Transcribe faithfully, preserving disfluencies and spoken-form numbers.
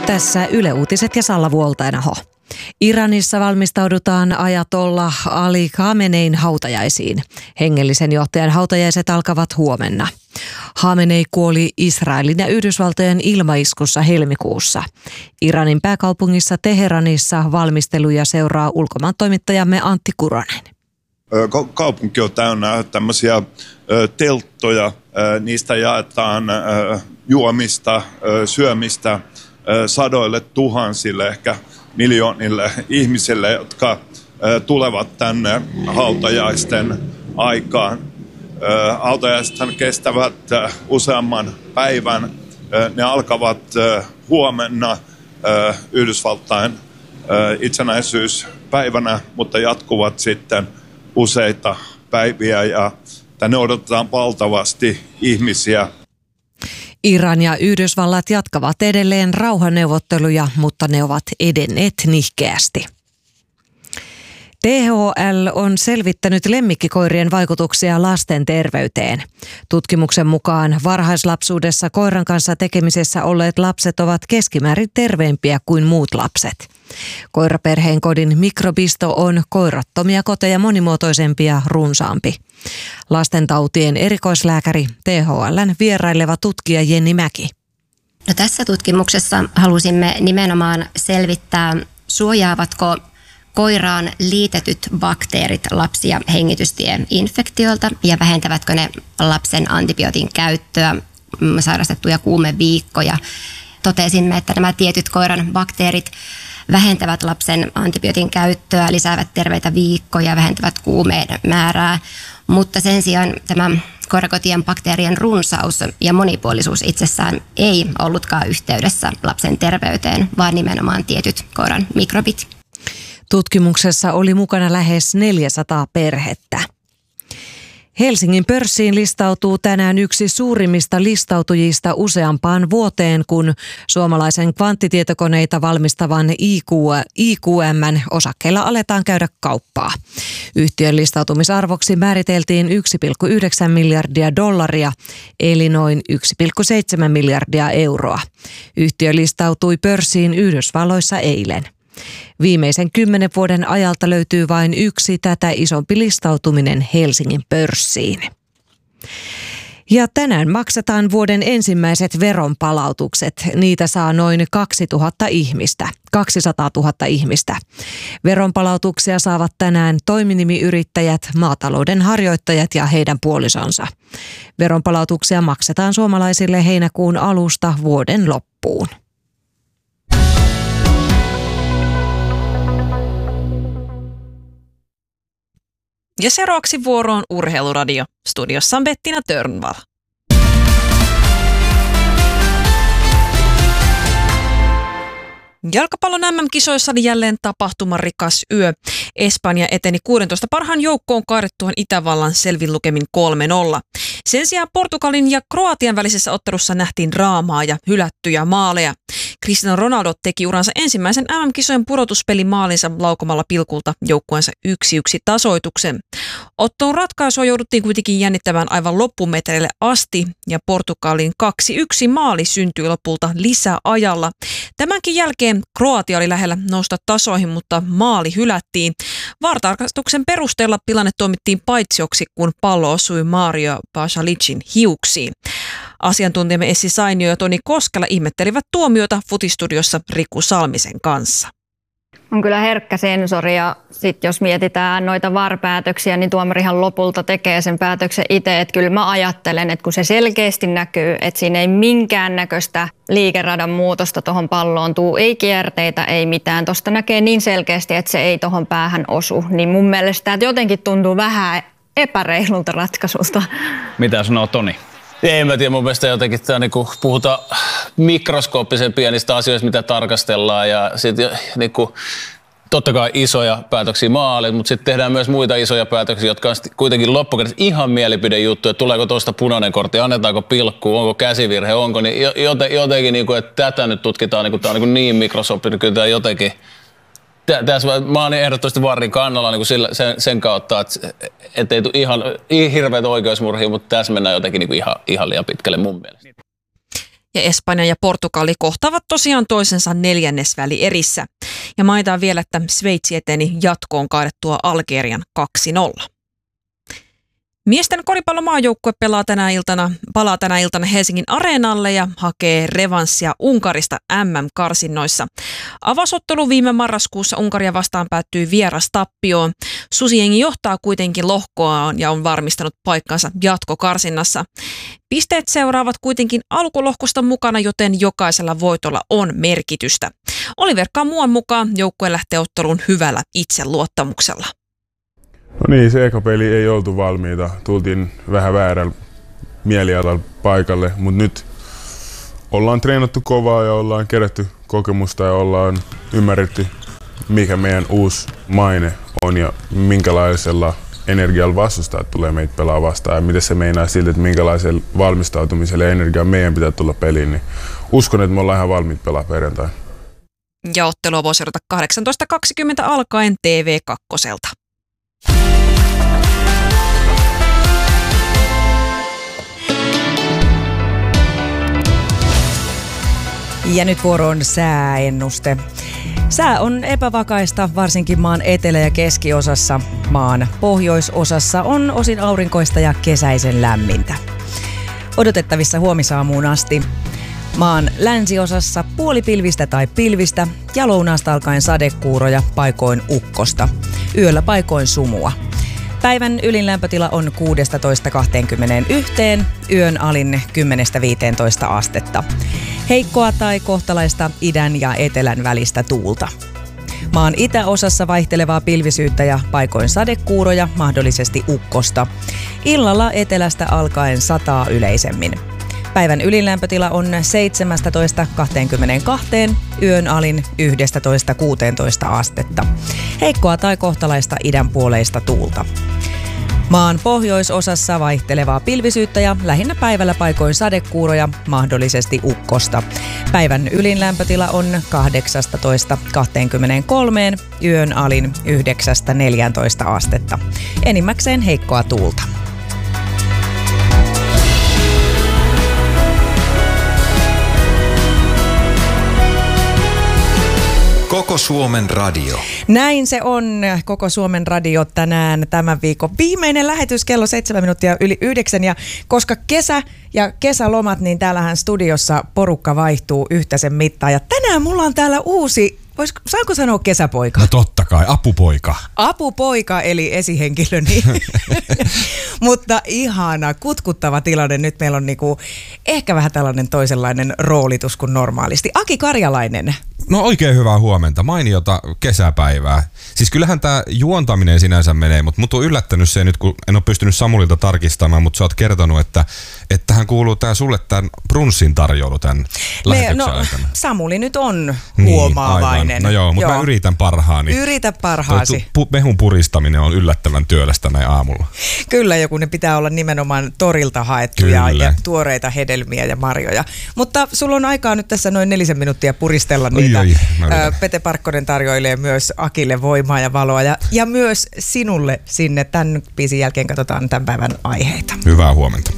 Tässä Yle Uutiset ja Salla Vuoltainaho. Iranissa valmistaudutaan ajatollah Ali Khamenein hautajaisiin. Hengellisen johtajan hautajaiset alkavat huomenna. Khamenei kuoli Israelin ja Yhdysvaltojen ilmaiskussa helmikuussa. Iranin pääkaupungissa Teheranissa valmisteluja seuraa ulkomaan toimittajamme Antti Kuronen. Kaupunki on täynnä tämmöisiä telttoja. Niistä jaetaan juomista, syömistä sadoille tuhansille, ehkä miljoonille ihmisille, jotka tulevat tänne hautajaisten aikaan. Hautajaisethan kestävät useamman päivän. Ne alkavat huomenna Yhdysvaltain itsenäisyyspäivänä, mutta jatkuvat sitten useita päiviä ja tänne odotetaan valtavasti ihmisiä. Iran ja Yhdysvallat jatkavat edelleen rauhanneuvotteluja, mutta ne ovat edenneet nihkeästi. T H L on selvittänyt lemmikkikoirien vaikutuksia lasten terveyteen. Tutkimuksen mukaan varhaislapsuudessa koiran kanssa tekemisessä olleet lapset ovat keskimäärin terveempiä kuin muut lapset. Koiraperheen kodin mikrobisto on koirattomia koteja monimuotoisempia runsaampi. Lastentautien erikoislääkäri T H L:n vieraileva tutkija Jenni Mäki. No, tässä tutkimuksessa halusimme nimenomaan selvittää, suojaavatko koiraan liitetyt bakteerit lapsia hengitystieinfektiolta ja vähentävätkö ne lapsen antibiootin käyttöä, sairastettuja kuumeviikkoja. Totesimme, että nämä tietyt koiran bakteerit vähentävät lapsen antibiootin käyttöä, lisäävät terveitä viikkoja, vähentävät kuumeiden määrää, mutta sen sijaan tämä koirakotien bakteerien runsaus ja monipuolisuus itsessään ei ollutkaan yhteydessä lapsen terveyteen, vaan nimenomaan tietyt koiran mikrobit. Tutkimuksessa oli mukana lähes neljäsataa perhettä. Helsingin pörssiin listautuu tänään yksi suurimmista listautujista useampaan vuoteen, kun suomalaisen kvanttitietokoneita valmistavan I Q M:n osakkeilla aletaan käydä kauppaa. Yhtiön listautumisarvoksi määriteltiin yksi pilkku yhdeksän miljardia dollaria, eli noin yksi pilkku seitsemän miljardia euroa. Yhtiö listautui pörssiin Yhdysvalloissa eilen. Viimeisen kymmenen vuoden ajalta löytyy vain yksi tätä isompi listautuminen Helsingin pörssiin. Ja tänään maksetaan vuoden ensimmäiset veronpalautukset. Niitä saa noin kaksituhatta ihmistä, kaksisataatuhatta ihmistä. Veronpalautuksia saavat tänään toiminimiyrittäjät, maatalouden harjoittajat ja heidän puolisonsa. Veronpalautuksia maksetaan suomalaisille heinäkuun alusta vuoden loppuun. Ja seuraavaksi vuoroon Urheiluradio. Studiossa on Bettina Törnvall. Jalkapallon M M-kisoissa oli jälleen tapahtumarikas yö. Espanja eteni kuusitoista parhaan joukkoon kaadettuaan Itävallan selvin lukemin kolme nolla. Sen sijaan Portugalin ja Kroatian välisessä ottelussa nähtiin draamaa ja hylättyjä maaleja. Cristiano Ronaldo teki uransa ensimmäisen M M-kisojen pudotuspelimaalinsa laukomalla pilkulta joukkueensa yksi yksi tasoituksen. Ottelun ratkaisua jouduttiin kuitenkin jännittämään aivan loppumetreille asti ja Portugalin kaksi yksi maali syntyi lopulta lisäajalla. Tämänkin jälkeen Kroatia oli lähellä nousta tasoihin, mutta maali hylättiin. V A R-tarkastuksen perusteella tilanne tuomittiin paitsioksi, kun pallo osui Mario Pasalicin hiuksiin. Asiantuntijamme Essi Sainio ja Toni Koskela ihmettelivät tuomiota Futistudiossa Riku Salmisen kanssa. On kyllä herkkä sensori ja sitten jos mietitään noita V A R-päätöksiä, niin tuomarihan lopulta tekee sen päätöksen itse. Että kyllä mä ajattelen, että kun se selkeästi näkyy, että siinä ei minkäännäköistä liikeradan muutosta tuohon palloon tuu, ei kierteitä, ei mitään. Tuosta näkee niin selkeästi, että se ei tuohon päähän osu. Niin mun mielestä että jotenkin tuntuu vähän epäreilulta ratkaisulta. Mitä sanoo Toni? Ei mä tiedä, mun mielestä jotenkin tää, niinku, puhutaan mikroskooppisen pienistä asioista, mitä tarkastellaan ja sitten niinku, totta kai isoja päätöksiä maalit, mutta sitten tehdään myös muita isoja päätöksiä, jotka on kuitenkin loppukädessä ihan mielipidejuttu, että tuleeko tuosta punainen kortti, annetaanko pilkku, onko käsivirhe, onko, niin joten, jotenkin, niinku, että tätä nyt tutkitaan, niinku, tämä on niinku niin mikroskooppinen, niin kyllä tämä jotenkin. Tässä mä oon ehdottomasti V ARin kannalla niin sillä, sen, sen kautta, että et ei tule ihan hirveät oikeusmurhia, mutta tässä mennään jotenkin niin ihan, ihan liian pitkälle mun mielestä. Ja Espanja ja Portugali kohtaavat tosiaan toisensa neljännesväli erissä. Ja mainitaan vielä, että Sveitsi eteni jatkoon kaadettua Algerian kaksi nolla. Miesten koripallomaajoukkue pelaa tänä iltana, palaa tänä iltana Helsingin Areenalle ja hakee revanssia Unkarista M M-karsinnoissa. Avausottelu viime marraskuussa Unkaria vastaan päättyi vierastappioon. Susijengi johtaa kuitenkin lohkoaan ja on varmistanut paikkansa jatkokarsinnassa. Pisteet seuraavat kuitenkin alkulohkosta mukana, joten jokaisella voitolla on merkitystä. Oliver Kamuan mukaan joukkue lähtee otteluun hyvällä itseluottamuksella. No niin, se eka peli ei oltu valmiita. Tultiin vähän väärällä mielialalla paikalle, mutta nyt ollaan treenattu kovaa ja ollaan kerätty kokemusta ja ollaan ymmärretty, mikä meidän uusi maine on ja minkälaisella energialla vastustajat tulee meitä pelaa vastaan ja miten se meinaa siltä, että minkälaisella valmistautumisella ja energialla meidän pitää tulla peliin. Niin uskon, että me ollaan ihan valmiit pelaa perjantai. Ja ottelua voi seurata kahdeksantoista kaksikymmentä alkaen T V kaksi. Ja nyt vuoroon sääennuste. Sää on epävakaista, varsinkin maan etelä- ja keskiosassa. Maan pohjoisosassa on osin aurinkoista ja kesäisen lämmintä. Odotettavissa huomisaamuun asti. Maan länsiosassa puolipilvistä tai pilvistä ja lounaasta alkaen sadekuuroja, paikoin ukkosta. Yöllä paikoin sumua. Päivän ylin lämpötila on kuusitoista kaksikymmentäyksi, yön alin kymmenestä viiteentoista astetta. Heikkoa tai kohtalaista idän ja etelän välistä tuulta. Maan itäosassa vaihtelevaa pilvisyyttä ja paikoin sadekuuroja, mahdollisesti ukkosta. Illalla etelästä alkaen sataa yleisemmin. Päivän ylin lämpötila on seitsemästätoista kaksikymmentäkaksi, yön alin yksitoista kuusitoista astetta. Heikkoa tai kohtalaista idänpuoleista tuulta. Maan pohjoisosassa vaihtelevaa pilvisyyttä ja lähinnä päivällä paikoin sadekuuroja, mahdollisesti ukkosta. Päivän ylin lämpötila on kahdeksastatoista kaksikymmentäkolme, yön alin yhdeksästä neljääntoista astetta. Enimmäkseen heikkoa tuulta. Koko Suomen radio. Näin se on. Koko Suomen radio tänään tämän viikon viimeinen lähetys kello seitsemän minuuttia yli yhdeksän. Ja koska kesä ja kesälomat, niin täällähän studiossa porukka vaihtuu yhtä sen mittaan. Ja tänään mulla on täällä uusi, vois, saanko sanoa kesäpoika? No totta kai, apupoika. Apupoika eli esihenkilö. Niin. Mutta ihana, kutkuttava tilanne. Nyt meillä on niinku ehkä vähän tällainen toisenlainen roolitus kuin normaalisti. Aki Karjalainen. No oikein hyvää huomenta, mainiota kesäpäivää. Siis kyllähän tää juontaminen sinänsä menee, mutta mut on yllättänyt se nyt, kun en ole pystynyt Samulilta tarkistamaan, mutta sä oot kertonut, että, että tähän kuuluu tää sulle tämän brunssin tarjoulu tämän lähetyksen no, aikana. Samuli nyt on huomaavainen. Niin, no joo, mutta mä yritän parhaani. Yritä parhaasi. Toi pu- mehun puristaminen on yllättävän työlästä näin aamulla. Kyllä, joku ne pitää olla nimenomaan torilta haettuja ja tuoreita hedelmiä ja marjoja. Mutta sulla on aikaa nyt tässä noin nelisen minuuttia puristella niitä. Oi, oi, Pete Parkkonen tarjoilee myös Akille voimaa ja valoa ja, ja myös sinulle sinne. Tämän biisin jälkeen katsotaan tämän päivän aiheita. Hyvää huomenta.